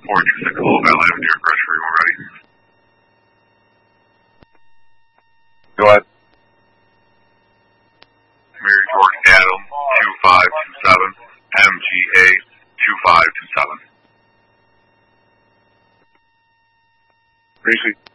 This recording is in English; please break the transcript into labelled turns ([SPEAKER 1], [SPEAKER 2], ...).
[SPEAKER 1] 426 Hello Valley Avenue, pressure you already.
[SPEAKER 2] Go ahead.
[SPEAKER 1] Mary George Adam 2527, MGA 2527.
[SPEAKER 2] Appreciate